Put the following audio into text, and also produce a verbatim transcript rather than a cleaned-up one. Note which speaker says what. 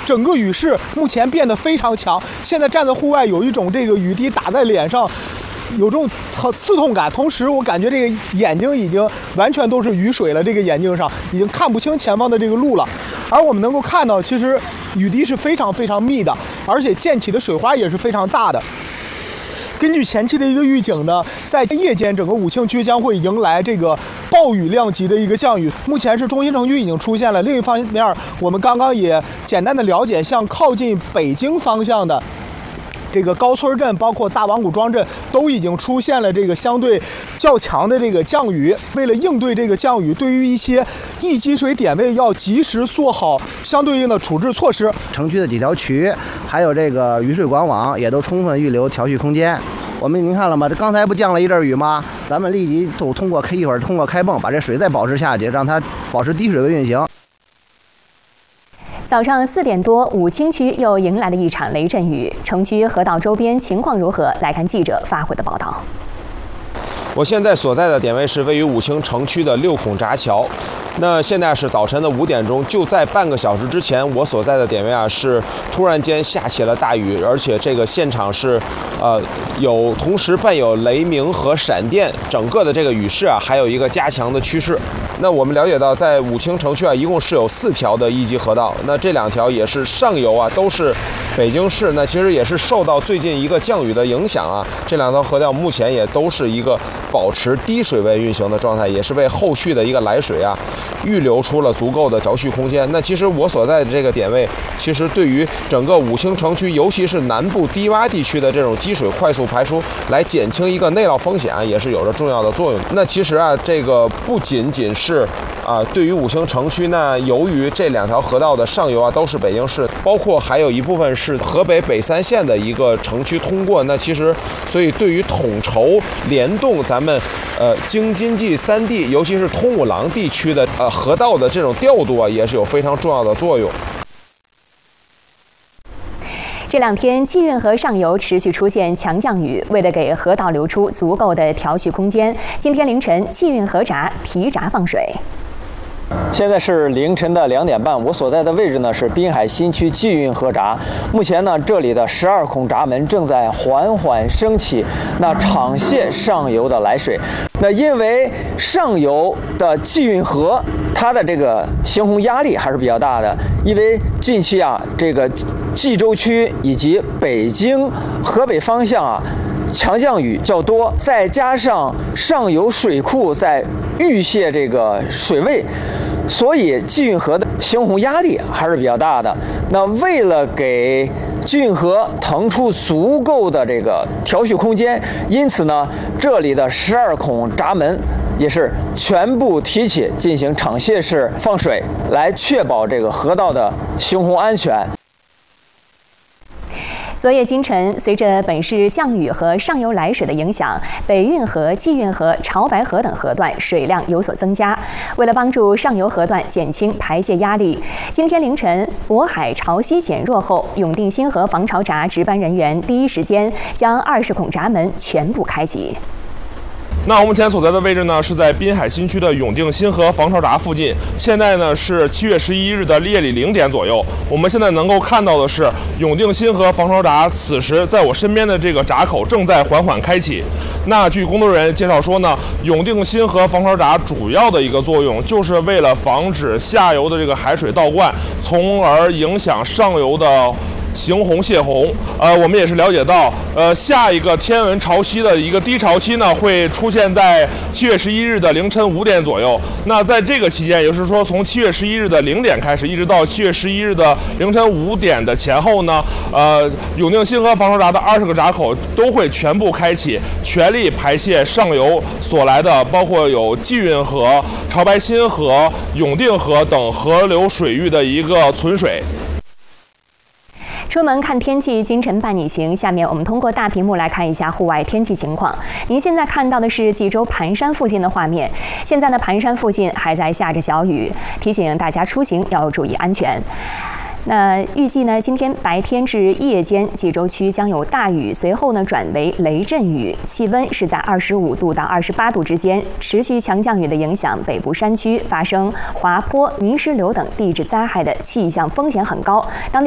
Speaker 1: 整个雨势目前变得非常强。现在站在户外，有一种这个雨滴打在脸上，有这种刺痛感。同时，我感觉这个眼睛已经完全都是雨水了，这个眼睛上已经看不清前方的这个路了。而我们能够看到，其实雨滴是非常非常密的，而且溅起的水花也是非常大的。根据前期的一个预警呢，在夜间整个武庆区将会迎来这个暴雨量级的一个降雨。目前是中心城区已经出现了，另一方面，我们刚刚也简单的了解，像靠近北京方向的这个高村镇，包括大王古庄镇，都已经出现了这个相对较强的这个降雨。为了应对这个降雨，对于一些易积水点位要及时做好相对应的处置措施。
Speaker 2: 城区的几条渠，还有这个雨水管网也都充分预留调蓄空间。我们您看了吗？这刚才不降了一阵雨吗？咱们立即都通过一会儿通过开泵把这水再保持下去，让它保持低水位运行。
Speaker 3: 早上四点多，武清区又迎来了一场雷阵雨。城区河道周边情况如何？来看记者发回的报道。
Speaker 4: 我现在所在的点位是位于武清城区的六孔闸桥。那现在是早晨的五点钟，就在半个小时之前，我所在的点位啊是突然间下起了大雨，而且这个现场是，呃，有同时伴有雷鸣和闪电，整个的这个雨势啊还有一个加强的趋势。那我们了解到，在武清城区啊，一共是有四条的一级河道，那这两条也是上游啊，都是北京市。那其实也是受到最近一个降雨的影响啊，这两条河道目前也都是一个保持低水位运行的状态，也是为后续的一个来水啊预留出了足够的调蓄空间。那其实我所在的这个点位，其实对于整个武清城区，尤其是南部低洼地区的这种积水快速排出，来减轻一个内涝风险啊，也是有着重要的作用。那其实啊，这个不仅仅是啊，对于武清城区呢，由于这两条河道的上游啊都是北京市，包括还有一部分是河北北三县的一个城区通过。那其实，所以对于统筹联动咱们呃京津冀三地，尤其是通武廊地区的呃河道的这种调度啊，也是有非常重要的作用。
Speaker 3: 这两天，济运河上游持续出现强降雨，为了给河道留出足够的调蓄空间，今天凌晨济运河闸提闸放水。
Speaker 5: 现在是凌晨的两点半，我所在的位置呢是滨海新区济运河闸。目前呢，这里的十二孔闸门正在缓缓升起，那场泄上游的来水。那因为上游的济运河，它的这个行洪压力还是比较大的，因为近期啊，这个冀州区以及北京、河北方向啊，强降雨较多，再加上上游水库在预泄这个水位，所以济运河的行洪压力还是比较大的。那为了给济运河腾出足够的这个调蓄空间，因此呢，这里的十二孔闸门也是全部提起进行场泄式放水，来确保这个河道的行洪安全。
Speaker 3: 昨夜今晨，随着本市降雨和上游来水的影响，北运河、济运河、潮白河等河段水量有所增加。为了帮助上游河段减轻排泄压力，今天凌晨渤海潮汐减弱后，永定新河防潮闸值班人员第一时间将二十孔闸门全部开启。
Speaker 6: 那我目前所在的位置呢，是在滨海新区的永定新河防潮闸附近。现在呢是七月十一日的夜里零点左右。我们现在能够看到的是，永定新河防潮闸此时在我身边的这个闸口正在缓缓开启。那据工作人员介绍说呢，永定新河防潮闸主要的一个作用，就是为了防止下游的这个海水倒灌，从而影响上游的行洪泄洪。呃，我们也是了解到，呃，下一个天文潮汐的一个低潮期呢，会出现在七月十一日的凌晨五点左右。那在这个期间，也就是说从七月十一日的零点开始，一直到七月十一日的凌晨五点的前后呢，呃，永定新河防潮闸的二十个闸口都会全部开启，全力排泄上游所来的，包括有济运河、潮白新河、永定河等河流水域的一个存水。
Speaker 3: 出门看天气，京晨伴你行。下面我们通过大屏幕来看一下户外天气情况。您现在看到的是济州盘山附近的画面。现在呢，盘山附近还在下着小雨，提醒大家出行要注意安全。那预计呢，今天白天至夜间，济州区将有大雨，随后呢转为雷阵雨，气温是在二十五度到二十八度之间。持续强降雨的影响，北部山区发生滑坡、泥石流等地质灾害的气象风险很高。当地